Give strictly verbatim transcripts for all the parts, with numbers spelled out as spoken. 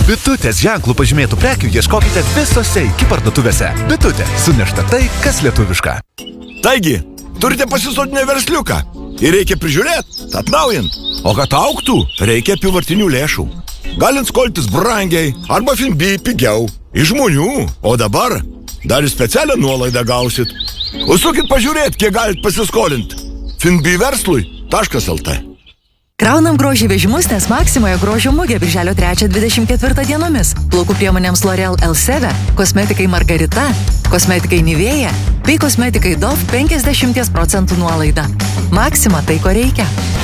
Bitutės ženklų pažymėtų prekių ieškokite visose iki parduotuvėse. Bitutė. Sunešta tai, kas lietuviška. Taigi, turite pasisotinę versliuką ir reikia prižiūrėti, atnaujint. O kad augtų, reikia apyvartinių lėšų. Galint skoltis brangiai arba Finbi pigiau. Iš žmonių. O dabar dar ir specialią nuolaidą gausit. Užsukit pažiūrėti, kiek galit pasiskolinti. Finbi verslui taškas el te. Kraunam grožį vežimus, nes Maksimoje grožio mugė birželio trečią dvidešimt ketvirtą dienomis. Plaukų priemonėms L'Oreal Elseve, kosmetikai Margarita, kosmetikai Nivea bei kosmetikai Dove penkiasdešimt procentų nuolaida. Maksima tai, ko reikia.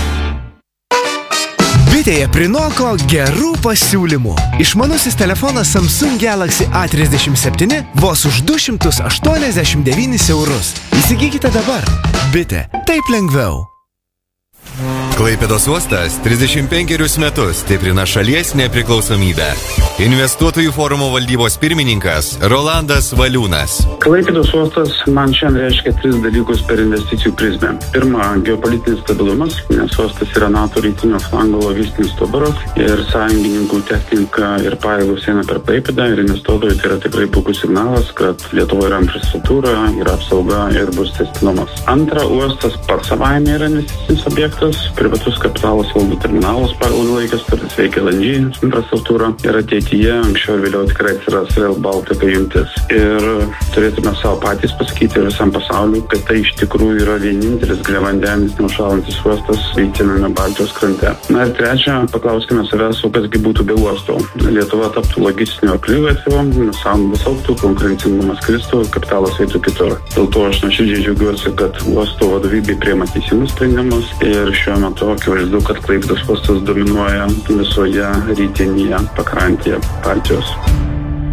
Bitėje prinoko gerų pasiūlymų. Išmanusis telefonas Samsung Galaxy A trisdešimt septyni vos už du šimtus aštuoniasdešimt devynis eurus. Įsigykite dabar. Bitė. Taip lengviau. Klaipėdos uostas trisdešimt penkerius metus stiprina šalies nepriklausomybę. Investuotojų forumo valdybos pirmininkas Rolandas Valiūnas. Klaipėdos uostas man šiandien reiškia tris dalykus per investicijų prizmę. Pirma, geopolitinis stabilumas, nes uostas yra NATO rytinio flango logistinis stuburas ir sąjungininkų technika ir pajėgos eina per Klaipėdą ir investuotojų tai yra tikrai puikus signalas, kad Lietuvoje yra infrastruktūra, yra apsauga ir bus tęstinumas. Antra, uostas pats savaime yra investicinis objektas. Privatus kapitalas valdo terminalas pagal ilgalaikės sutartis, veikia L N G infrastruktūra ir ateityje anksčiau ir vėliau tikrai atsiras Rail Baltica jungtis. Ir turėtume savo patys pasakyti visam pasauliu, kad tai iš tikrųjų yra vienintelis giliavandenis neužšąlantis uostas rytiniame Baltijos krante. Na ir trečia, paklauskime savęs, o kasgi būtų be uosto. Lietuva taptų logistinio akligatviu, sąnaudos augtų, konkurencingumas kristų, kapitalas eitų kitur. Dėl to aš nuoširdžiai džiaugiuosi, kad uosto vadovybė priima teisingus sprendimus ir šiuo metu akivaizdu, kad Klaipėdos uostas dominuoja visoje rytinėje pakrantėje Baltijos.